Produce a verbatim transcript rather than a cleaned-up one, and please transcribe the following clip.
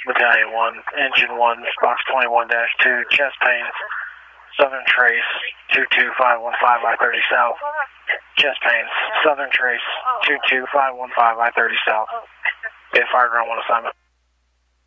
Battalion one, Engine one, Box twenty-one dash two, chest pains, Southern Trace, two two five one five I thirty South. Chest pains, Southern Trace, two two five one five I thirty South. Get fire ground one assignment.